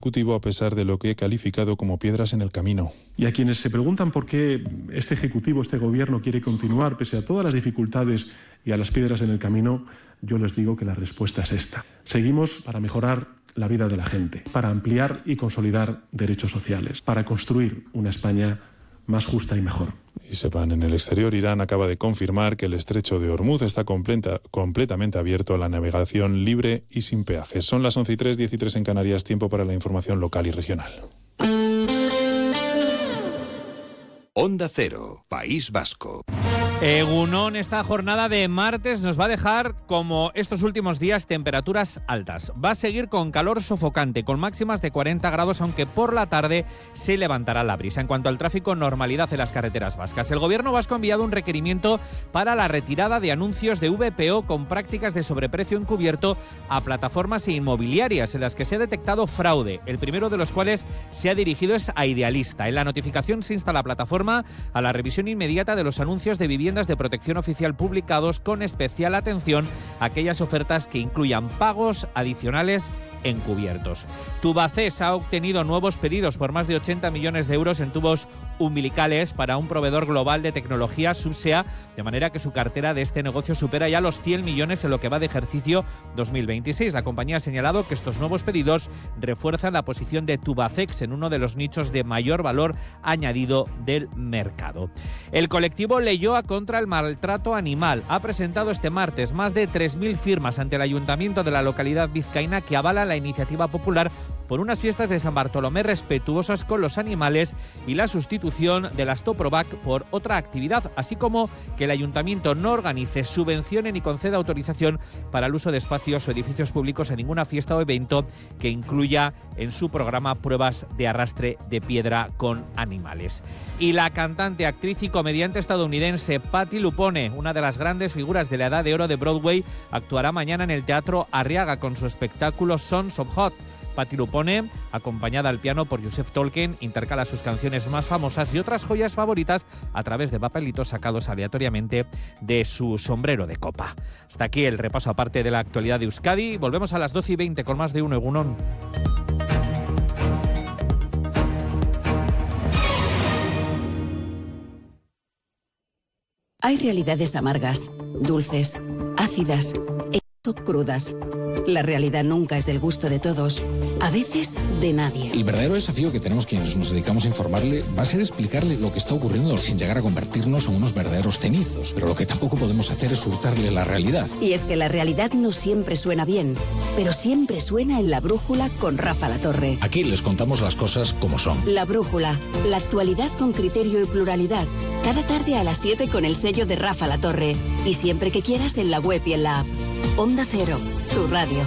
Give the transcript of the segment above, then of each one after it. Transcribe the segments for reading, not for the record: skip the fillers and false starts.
Ejecutivo a pesar de lo que he calificado como piedras en el camino. Y a quienes se preguntan por qué este Ejecutivo, este Gobierno quiere continuar pese a todas las dificultades y a las piedras en el camino, yo les digo que la respuesta es esta. Seguimos para mejorar la vida de la gente, para ampliar y consolidar derechos sociales, para construir una España más justa y mejor. Y sepan, en el exterior, Irán acaba de confirmar que el estrecho de Hormuz está completamente abierto a la navegación libre y sin peajes. Son las 11:03, 13 en Canarias, tiempo para la información local y regional. Onda Cero, País Vasco. Egunon, esta jornada de martes nos va a dejar, como estos últimos días, temperaturas altas. Va a seguir con calor sofocante, con máximas de 40 grados, aunque por la tarde se levantará la brisa. En cuanto al tráfico, normalidad en las carreteras vascas. El gobierno vasco ha enviado un requerimiento para la retirada de anuncios de VPO con prácticas de sobreprecio encubierto a plataformas e inmobiliarias en las que se ha detectado fraude. El primero de los cuales se ha dirigido es a Idealista. En la notificación se insta a la plataforma a la revisión inmediata de los anuncios de viviendas de protección oficial publicados, con especial atención a aquellas ofertas que incluyan pagos adicionales encubiertos. Tubacés ha obtenido nuevos pedidos por más de 80 millones de euros en tubos umbilicales para un proveedor global de tecnología, Subsea, de manera que su cartera de este negocio supera ya los 100 millones en lo que va de ejercicio 2026. La compañía ha señalado que estos nuevos pedidos refuerzan la posición de Tubacex en uno de los nichos de mayor valor añadido del mercado. El colectivo Leioa contra el maltrato animal ha presentado este martes más de 3.000 firmas ante el ayuntamiento de la localidad vizcaína que avala la iniciativa popular por unas fiestas de San Bartolomé respetuosas con los animales y la sustitución de las Toprovac por otra actividad, así como que el ayuntamiento no organice, subvencione ni conceda autorización para el uso de espacios o edificios públicos en ninguna fiesta o evento que incluya en su programa pruebas de arrastre de piedra con animales. Y la cantante, actriz y comediante estadounidense Patti LuPone, una de las grandes figuras de la edad de oro de Broadway, actuará mañana en el Teatro Arriaga con su espectáculo Sons of Hot. Patti LuPone, acompañada al piano por Joseph Tolkien, intercala sus canciones más famosas y otras joyas favoritas a través de papelitos sacados aleatoriamente de su sombrero de copa. Hasta aquí el repaso aparte de la actualidad de Euskadi. Volvemos a las 12:20 con más de uno. Egunon. Hay realidades amargas, dulces, ácidas e crudas. La realidad nunca es del gusto de todos, a veces de nadie. El verdadero desafío que tenemos quienes nos dedicamos a informarle va a ser explicarle lo que está ocurriendo sin llegar a convertirnos en unos verdaderos cenizos. Pero lo que tampoco podemos hacer es hurtarle la realidad. Y es que la realidad no siempre suena bien, pero siempre suena en La Brújula con Rafa Latorre. Aquí les contamos las cosas como son. La Brújula, la actualidad con criterio y pluralidad. Cada tarde a las 7 con el sello de Rafa Latorre. Y siempre que quieras en la web y en la app. Onda Cero, tu radio.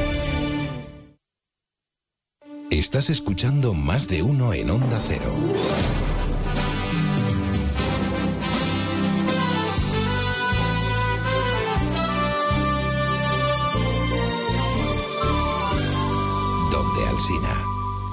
Estás escuchando Más de Uno en Onda Cero. Donde Alsina.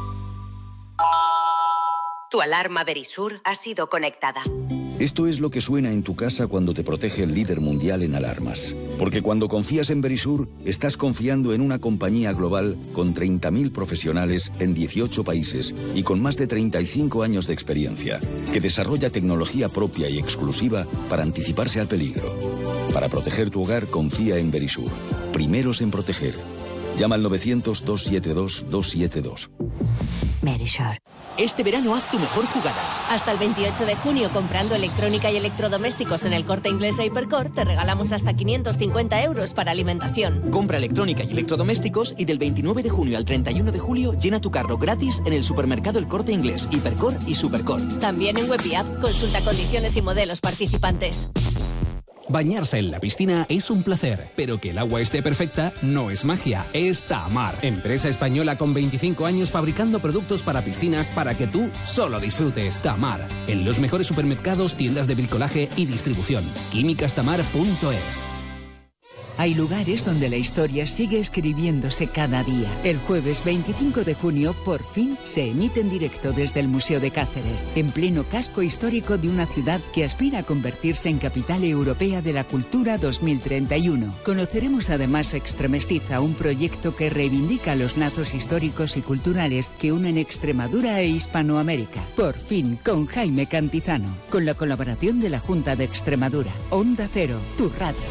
Tu alarma Verisur ha sido conectada. Esto es lo que suena en tu casa cuando te protege el líder mundial en alarmas. Porque cuando confías en Verisur, estás confiando en una compañía global con 30.000 profesionales en 18 países y con más de 35 años de experiencia, que desarrolla tecnología propia y exclusiva para anticiparse al peligro. Para proteger tu hogar, confía en Verisur. Primeros en proteger. Llama al 900-272-272. Verisur. Este verano haz tu mejor jugada. Hasta el 28 de junio, comprando electrónica y electrodomésticos en el Corte Inglés e Hipercor, te regalamos hasta 550 euros para alimentación. Compra electrónica y electrodomésticos y del 29 de junio al 31 de julio llena tu carro gratis en el supermercado El Corte Inglés, Hipercor y Supercor. También en web y app, consulta condiciones y modelos participantes. Bañarse en la piscina es un placer, pero que el agua esté perfecta no es magia, es Tamar. Empresa española con 25 años fabricando productos para piscinas para que tú solo disfrutes. Tamar, en los mejores supermercados, tiendas de bricolaje y distribución. químicastamar.es. Hay lugares donde la historia sigue escribiéndose cada día. El jueves 25 de junio, por fin, se emite en directo desde el Museo de Cáceres, en pleno casco histórico de una ciudad que aspira a convertirse en capital europea de la cultura 2031. Conoceremos además Extremestiza, un proyecto que reivindica los lazos históricos y culturales que unen Extremadura e Hispanoamérica. Por fin, con Jaime Cantizano, con la colaboración de la Junta de Extremadura. Onda Cero, tu radio.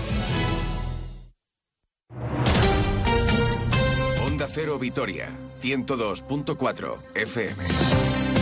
Onda Cero Vitoria, 102.4 FM.